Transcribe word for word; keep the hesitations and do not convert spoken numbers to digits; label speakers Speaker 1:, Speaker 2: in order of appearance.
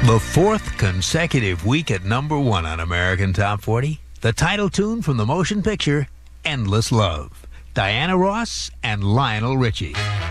Speaker 1: The fourth consecutive week at number one on American Top forty. The title tune from the motion picture, Endless Love. Diana Ross and Lionel Richie.